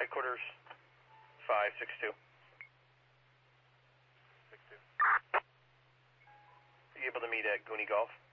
Headquarters 562. 62. Are you able to meet at Goonie Golf?